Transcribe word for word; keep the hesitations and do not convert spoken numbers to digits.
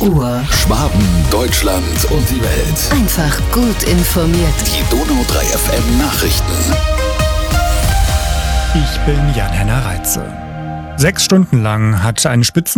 Uhr. Schwaben, Deutschland und die Welt. Einfach gut informiert. Die Donau drei F M Nachrichten. Ich bin Jan-Henner Reitze. Sechs Stunden lang hat ein Spitzen